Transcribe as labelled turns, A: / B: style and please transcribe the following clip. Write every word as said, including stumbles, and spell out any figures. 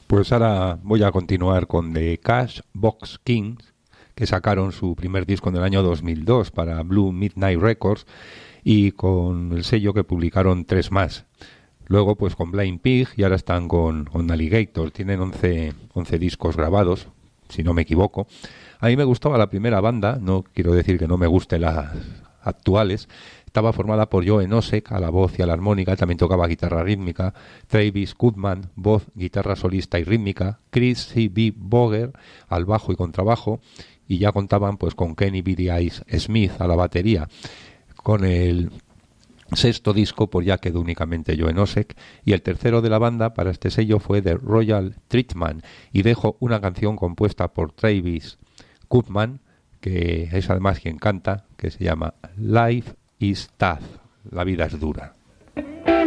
A: Pues ahora voy a continuar con The Cashbox Kings, que sacaron su primer disco en el año dos mil dos para Blue Midnight Records y con el sello que publicaron tres más. Luego pues con Blind Pig y ahora están con, con Alligator. Tienen once, once discos grabados, si no me equivoco. A mí me gustaba la primera banda, no quiero decir que no me gusten las actuales. Estaba formada por Joe Nosek a la voz y a la armónica, también tocaba guitarra rítmica, Travis Goodman, voz, guitarra solista y rítmica, Chris C B. Boger al bajo y contrabajo, y ya contaban pues con Kenny Billy Eyes Smith a la batería. Con el sexto disco pues ya quedó únicamente Joe Nosek, y el tercero de la banda para este sello fue The Royal Treatment, y dejo una canción compuesta por Travis Goodman, que es además quien canta, que se llama Life is Tough, la vida es dura.